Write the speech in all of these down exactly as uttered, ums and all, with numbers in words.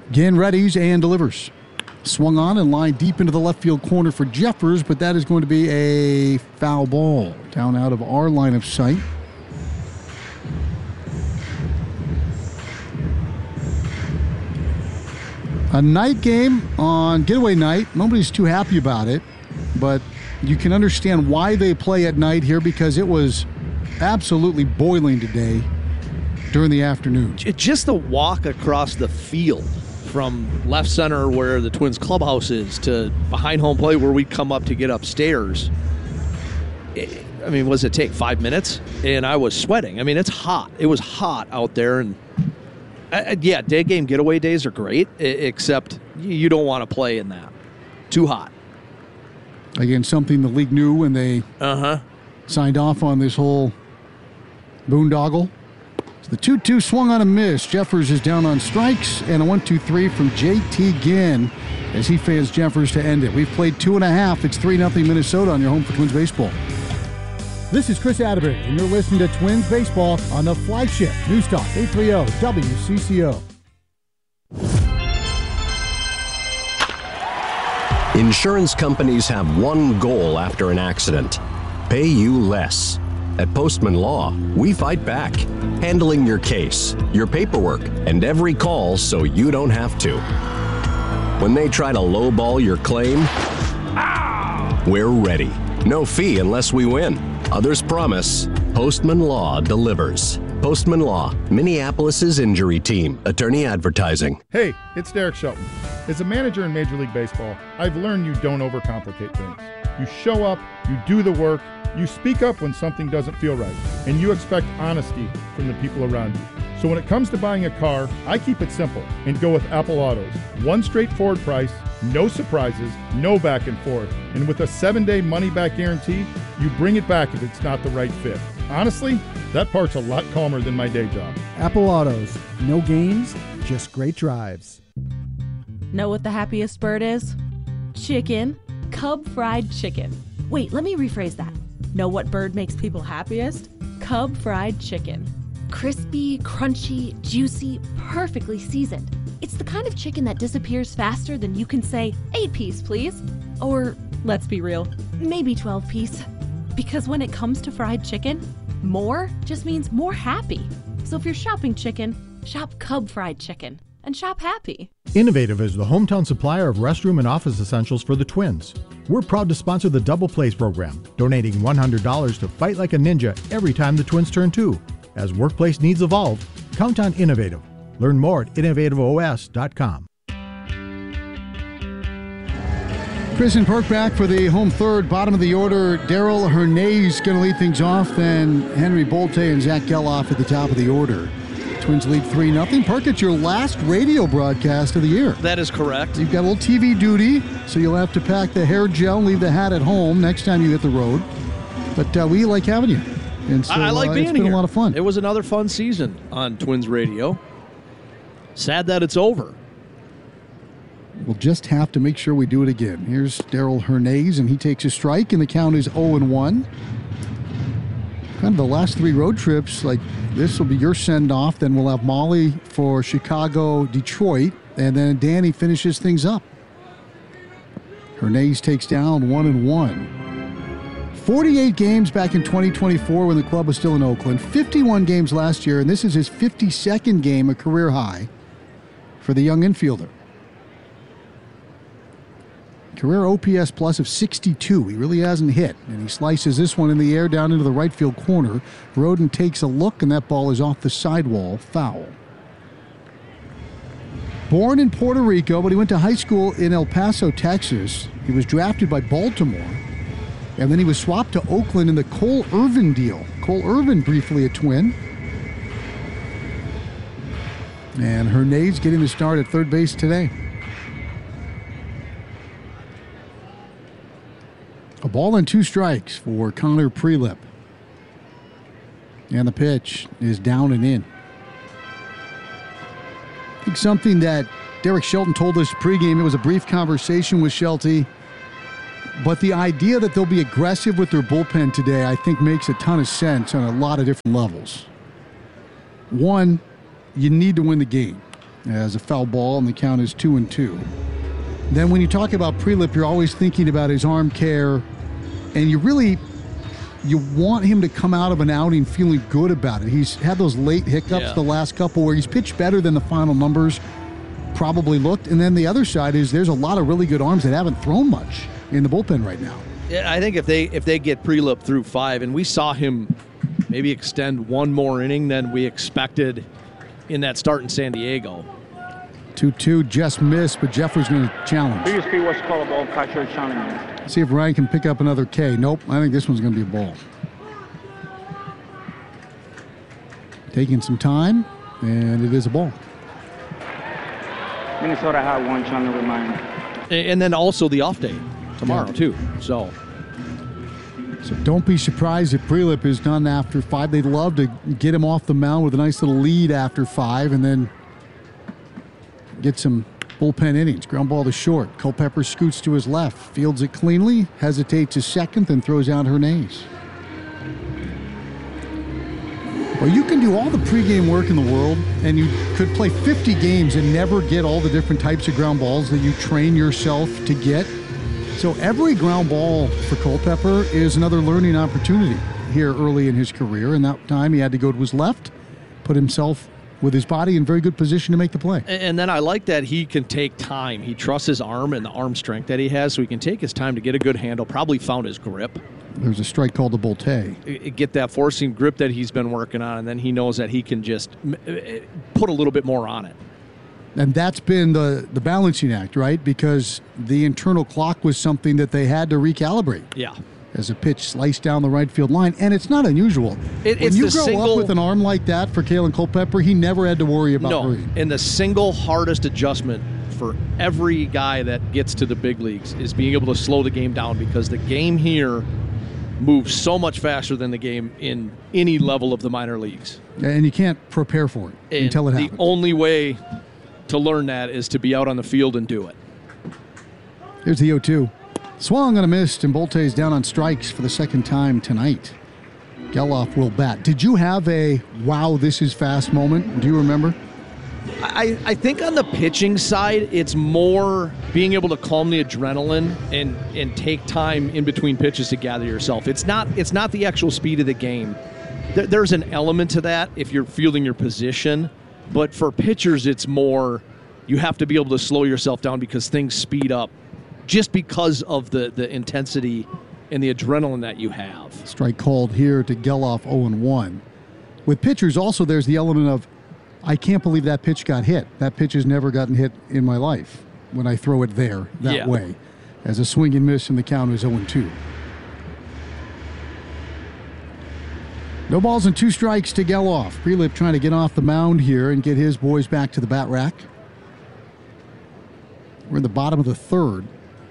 Again, readies and delivers. Swung on and lined deep into the left field corner for Jeffers, but that is going to be a foul ball down out of our line of sight. A night game on getaway night. Nobody's too happy about it, but you can understand why they play at night here because it was absolutely boiling today during the afternoon. Just the walk across the field from left center where the Twins clubhouse is to behind home plate where we come up to get upstairs. It, I mean, was it take five minutes? And I was sweating. I mean, it's hot. It was hot out there. And uh, yeah, day game getaway days are great, except you don't want to play in that. Too hot. Again, something the league knew when they uh-huh. signed off on this whole boondoggle. The two two swung on a miss. Jeffers is down on strikes, and a one two three from J T Ginn as he fans Jeffers to end it. We've played two and a half. It's three nothing Minnesota on your home for Twins baseball. This is Chris Atterbury, and you're listening to Twins baseball on the flagship News Talk eight thirty W C C O. Insurance companies have one goal after an accident: pay you less. At Postman Law, we fight back, handling your case, your paperwork, and every call so you don't have to. When they try to lowball your claim, we're ready. No fee unless we win. Others promise. Postman Law delivers. Postman Law, Minneapolis's injury team. Attorney advertising. Hey, it's Derek Shelton. As a manager in Major League Baseball, I've learned you don't overcomplicate things. You show up, you do the work, you speak up when something doesn't feel right, and you expect honesty from the people around you. So when it comes to buying a car, I keep it simple and go with Apple Autos. One straightforward price, no surprises, no back and forth. And with a seven-day money-back guarantee, you bring it back if it's not the right fit. Honestly, that part's a lot calmer than my day job. Apple Autos. No games, just great drives. Know what the happiest bird is? Chicken. Cub fried chicken. Wait, let me rephrase that. Know what bird makes people happiest? Cub fried chicken. Crispy, crunchy, juicy, perfectly seasoned. It's the kind of chicken that disappears faster than you can say, eight piece, please. Or, let's be real, maybe twelve piece. Because when it comes to fried chicken, more just means more happy. So if you're shopping chicken, shop Cub fried chicken and shop happy. Innovative is the hometown supplier of restroom and office essentials for the Twins. We're proud to sponsor the Double Plays program, donating one hundred dollars to Fight Like a Ninja every time the Twins turn two. As workplace needs evolve, count on Innovative. Learn more at innovative O S dot com. Chris and Perk back for the home third. Bottom of the order, Darell Hernaiz going to lead things off, then Henry Bolte and Zach Geloff at the top of the order. Twins lead three nothing. Perk, it's your last radio broadcast of the year. That is correct. You've got a little T V duty, so you'll have to pack the hair gel and leave the hat at home next time you hit the road. But uh, we like having you. And so, I, I like uh, being it's here. been a lot of fun. It was another fun season on Twins Radio. Sad that it's over. We'll just have to make sure we do it again. Here's Darell Hernaiz, and he takes a strike, and the count is oh and one. Kind of the last three road trips, like this will be your send-off. Then we'll have Molly for Chicago, Detroit, and then Danny finishes things up. Hernaiz takes down one and one. forty-eight games back in twenty twenty-four when the club was still in Oakland. fifty-one games last year, and this is his fifty-second game, a career high for the young infielder. Career O P S plus of sixty-two. He really hasn't hit. And he slices this one in the air down into the right field corner. Roden takes a look, and that ball is off the sidewall. Foul. Born in Puerto Rico, but he went to high school in El Paso, Texas. He was drafted by Baltimore. And then he was swapped to Oakland in the Cole Irvin deal. Cole Irvin briefly a Twin. And Hernaiz getting the start at third base today. A ball and two strikes for Connor Prelip. And the pitch is down and in. I think something that Derek Shelton told us pregame, it was a brief conversation with Shelty, but the idea that they'll be aggressive with their bullpen today, I think makes a ton of sense on a lot of different levels. One, you need to win the game. as a foul ball, and the count is two and two. Then when you talk about Prelip, you're always thinking about his arm care, and you really you want him to come out of an outing feeling good about it. He's had those late hiccups Yeah. the last couple where he's pitched better than the final numbers probably looked. And then the other side is there's a lot of really good arms that haven't thrown much in the bullpen right now. Yeah, I think if they if they get Prelip through five, and we saw him maybe extend one more inning than we expected in that start in San Diego. two two just missed, but Jeffers going to challenge. Previous speed was callable, catcher challenging. See if Ryan can pick up another K. Nope, I think this one's going to be a ball. Taking some time, and it is a ball. Minnesota had one challenge remind. And, and then also the off day tomorrow, Yeah. too. So So don't be surprised if Prelip is done after five. They'd love to get him off the mound with a nice little lead after five and then get some bullpen innings. Ground ball to short. Culpepper scoots to his left, fields it cleanly, hesitates a second, then throws out Hernandez. Well, you can do all the pregame work in the world, and you could play fifty games and never get all the different types of ground balls that you train yourself to get. So every ground ball for Culpepper is another learning opportunity here early in his career, and that time he had to go to his left, put himself with his body in very good position to make the play. And, and then I like that he can take time. He trusts his arm and the arm strength that he has, so he can take his time to get a good handle, probably found his grip. There's a strike called to Bolte. I- Get that forcing grip that he's been working on, and then he knows that he can just m- eh, put a little bit more on it. And that's been the, the balancing act, right? Because the internal clock was something that they had to recalibrate. Yeah. As a pitch sliced down the right field line, and it's not unusual. It- when it's you the grow single- up with an arm like that for Kalen Culpepper, he never had to worry about No, breathing. and the single hardest adjustment for every guy that gets to the big leagues is being able to slow the game down, because the game here moves so much faster than the game in any level of the minor leagues. And you can't prepare for it And until it the happens. only way to learn that is to be out on the field and do it. Here's the oh two. Swung on a missed, and Bolte's down on strikes for the second time tonight. Geloff will bat. Did you have a wow, this is fast moment? Do you remember? I, I think on the pitching side, it's more being able to calm the adrenaline and, and take time in between pitches to gather yourself. It's not it's not the actual speed of the game. There, there's an element to that if you're fielding your position, but for pitchers, it's more you have to be able to slow yourself down because things speed up just because of the, the intensity and the adrenaline that you have. Strike called here to Geloff, oh and one. With pitchers, also, there's the element of, I can't believe that pitch got hit. That pitch has never gotten hit in my life when I throw it there that Yeah. way. As a swing and miss, and the count is oh and two. No balls and two strikes to Geloff. Prelip trying to get off the mound here and get his boys back to the bat rack. We're in the bottom of the third.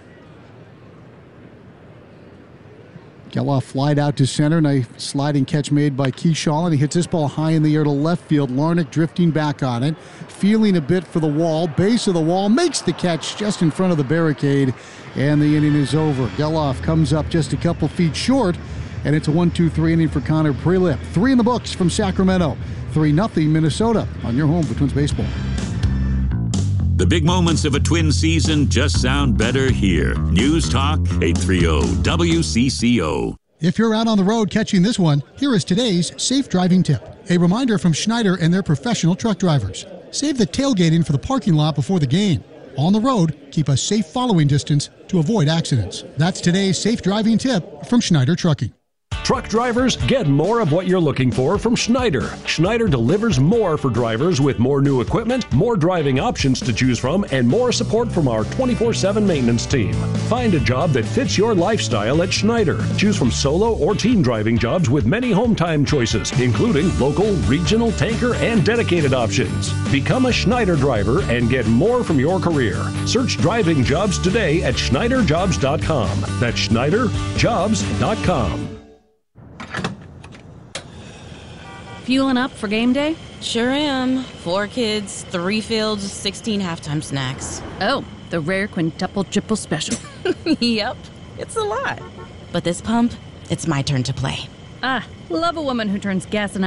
Geloff flied out to center, and a sliding catch made by Keyshaw, and he hits this ball high in the air to left field. Larnach drifting back on it, feeling a bit for the wall, base of the wall, makes the catch just in front of the barricade, and the inning is over. Geloff comes up just a couple feet short, and it's a one two three inning for Connor Prelip. Three in the books from Sacramento. three nothing Minnesota on your home for Twins Baseball. The big moments of a Twin season just sound better here. News Talk eight thirty W C C O. If you're out on the road catching this one, here is today's safe driving tip. A reminder from Schneider and their professional truck drivers. Save the tailgating for the parking lot before the game. On the road, keep a safe following distance to avoid accidents. That's today's safe driving tip from Schneider Trucking. Truck drivers, get more of what you're looking for from Schneider. Schneider delivers more for drivers with more new equipment, more driving options to choose from, and more support from our twenty-four seven maintenance team. Find a job that fits your lifestyle at Schneider. Choose from solo or team driving jobs with many home time choices, including local, regional, tanker, and dedicated options. Become a Schneider driver and get more from your career. Search driving jobs today at Schneider Jobs dot com. That's Schneider Jobs dot com. Fueling up for game day? Sure am. Four kids, three fields, sixteen halftime snacks. Oh, the rare quintuple triple special. Yep, it's a lot. But this pump, it's my turn to play. Ah, love a woman who turns gas and